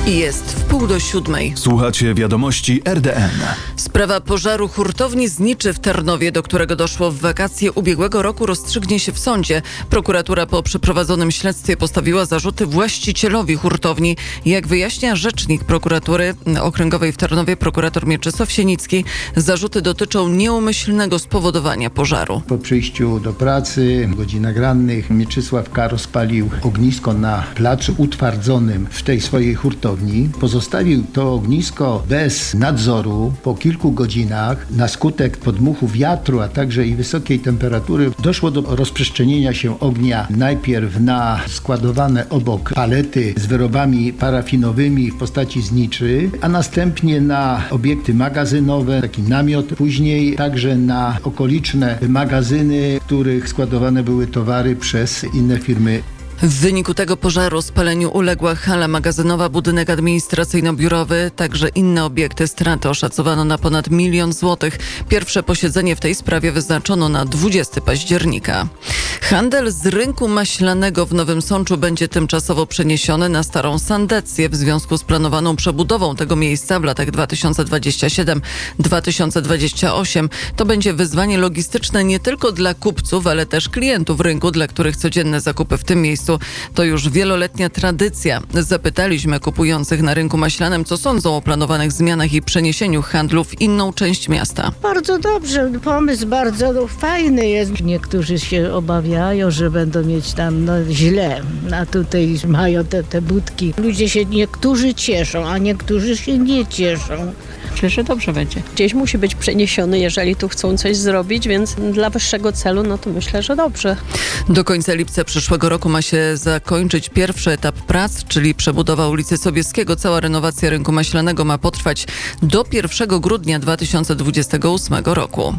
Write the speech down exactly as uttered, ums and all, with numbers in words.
I jest w pół do siódmej. Słuchacie wiadomości R D N. Sprawa pożaru hurtowni Zniczy w Tarnowie, do którego doszło w wakacje ubiegłego roku, rozstrzygnie się w sądzie. Prokuratura po przeprowadzonym śledztwie postawiła zarzuty właścicielowi hurtowni. Jak wyjaśnia rzecznik prokuratury okręgowej w Tarnowie, prokurator Mieczysław Sienicki, zarzuty dotyczą nieumyślnego spowodowania pożaru. Po przyjściu do pracy, w godzinach rannych, Mieczysław K. rozpalił ognisko na placu utwardzonym w tej swojej hurtowni. Pozostawił to ognisko bez nadzoru. Po kilku godzinach na skutek podmuchu wiatru, a także i wysokiej temperatury doszło do rozprzestrzenienia się ognia najpierw na składowane obok palety z wyrobami parafinowymi w postaci zniczy, a następnie na obiekty magazynowe, taki namiot, później także na okoliczne magazyny, w których składowane były towary przez inne firmy. W wyniku tego pożaru spaleniu uległa hala magazynowa, budynek administracyjno-biurowy, także inne obiekty. Straty oszacowano na ponad milion złotych. Pierwsze posiedzenie w tej sprawie wyznaczono na dwudziestego października. Handel z rynku maślanego w Nowym Sączu będzie tymczasowo przeniesiony na Starą Sandecję w związku z planowaną przebudową tego miejsca w latach dwa tysiące dwudziestym siódmym do dwa tysiące dwudziestego ósmego. To będzie wyzwanie logistyczne nie tylko dla kupców, ale też klientów rynku, dla których codzienne zakupy w tym miejscu to już wieloletnia tradycja. Zapytaliśmy kupujących na rynku maślanym, co sądzą o planowanych zmianach i przeniesieniu handlu w inną część miasta. Bardzo dobrze, pomysł bardzo no, fajny jest. Niektórzy się obawiają, że będą mieć tam no, źle, a tutaj mają te, te budki. Ludzie się niektórzy cieszą, a niektórzy się nie cieszą. Myślę, że dobrze będzie. Gdzieś musi być przeniesiony, jeżeli tu chcą coś zrobić, więc dla wyższego celu, no to myślę, że dobrze. Do końca lipca przyszłego roku ma się zakończyć pierwszy etap prac, czyli przebudowa ulicy Sobieskiego. Cała renowacja rynku maślanego ma potrwać do pierwszego grudnia dwa tysiące dwudziestego ósmego roku.